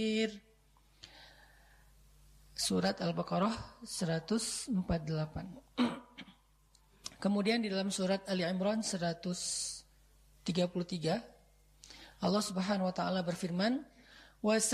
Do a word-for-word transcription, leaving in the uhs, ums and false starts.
Surat Al-Baqarah seratus empat puluh delapan. Kemudian di dalam surat Ali Imran seratus tiga puluh tiga Allah Subhanahu wa taala berfirman,